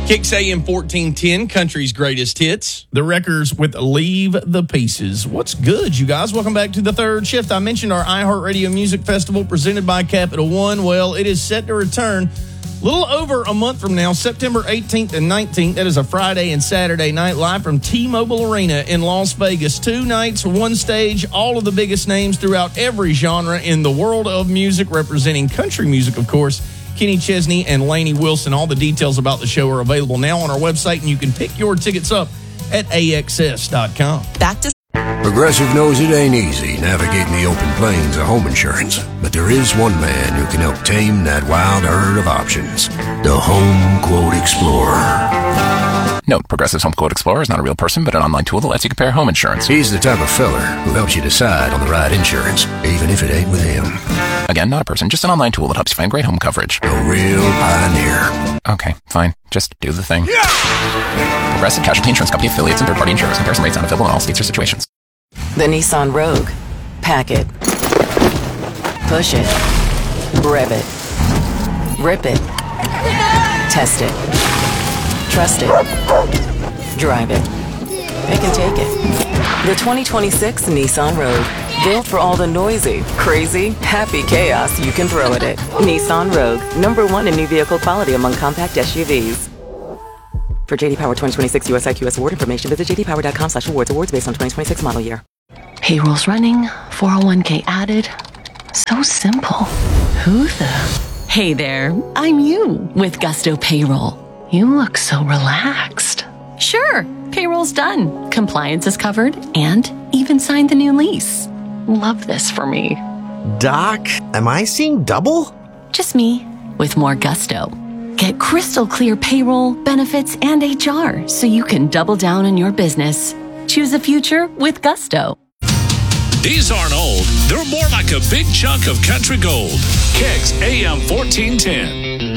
Kicks AM 1410, country's greatest hits. The Wreckers with Leave the Pieces. What's good, you guys? Welcome back to the third shift. I mentioned our iHeartRadio Music Festival presented by Capital One. Well, it is set to return a little over a month from now, September 18th and 19th. That is a Friday and Saturday night, live from T-Mobile Arena in Las Vegas. 2 nights, 1 stage, all of the biggest names throughout every genre in the world of music, representing country music, of course. Kenny Chesney and Lainey Wilson. All the details about the show are available now on our website, and you can pick your tickets up at AXS.com. Back to Progressive knows it ain't easy navigating the open plains of home insurance, but there is one man who can help tame that wild herd of options. The Home Quote Explorer. Note, Progressive's Home Quote Explorer is not a real person, but an online tool that lets you compare home insurance. He's the type of feller who helps you decide on the right insurance, even if it ain't with him. Again, not a person, just an online tool that helps you find great home coverage. A real pioneer. Okay, fine. Just do the thing. Yeah! Progressive Casualty Insurance Company affiliates and third-party insurers. Comparison rates not available in all states or situations. the Nissan Rogue. Pack it. Push it. Rev it. Rip it. Test it. Trust it. Drive it. Pick and take it. The 2026 Nissan Rogue. Built for all the noisy, crazy, happy chaos you can throw at it. Nissan Rogue. #1 in new vehicle quality among compact SUVs. For JD Power 2026 US IQS award information, visit jdpower.com/awards. Awards based on 2026 model year. Payroll's running, 401k added. So simple. Who the? Hey there, I'm you with Gusto Payroll. You look so relaxed. Sure, payroll's done. Compliance is covered and even signed the new lease. Love this for me. Doc, am I seeing double? Just me with more gusto. Get crystal clear payroll, benefits, and HR so you can double down on your business. Choose a future with Gusto. These aren't old. They're more like a big chunk of country gold. Kicks AM 1410.